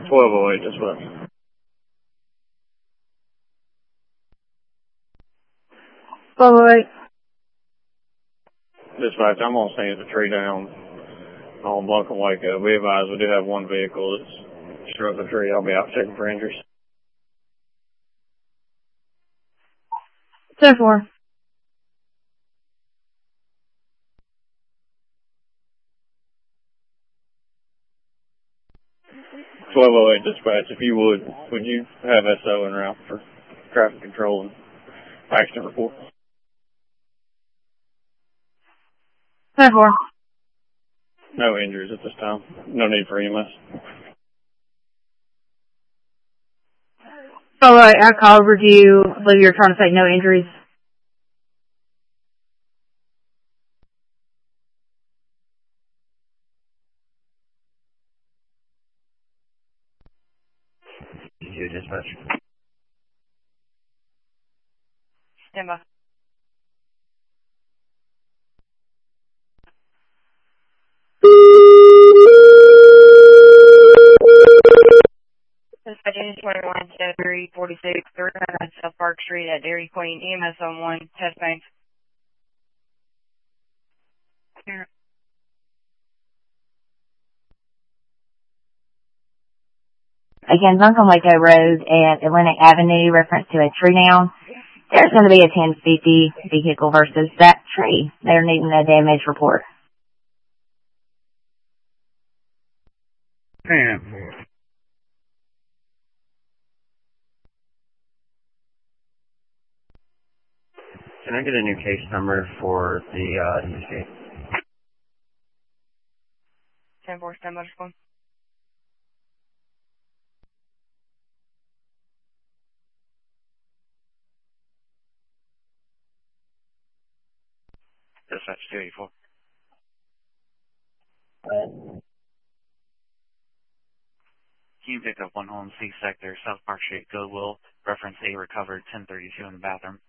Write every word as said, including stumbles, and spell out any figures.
twelve oh eight, dispatch. twelve oh eight. Dispatch, I'm on scene at the tree down on Blanca Waco. We advise we do have one vehicle that's struck the tree. I'll be out checking for injuries. ten four. twelve oh eight, dispatch, if you would, would you have S O en route for traffic control and accident report? ten four. No injuries at this time. No need for E M S. Oh, right. I called review. I believe you were trying to say no injuries. You dispatch. Stand by. Dispatch twenty-one, three forty-six, three hundred South Park Street at Dairy Queen, E M S on one, test bank. Again, Bunkum Waco Road at Atlantic Avenue, reference to a tree down. There's going to be a ten fifty vehicle versus that tree. They're needing a damage report. Damn. Can I get a new case number for the uh, U C? ten four, stand by, phone. Dispatch two eighty-four. Can you pick up one home C sector, South Park Street, Goodwill, reference A recovered ten thirty-two in the bathroom?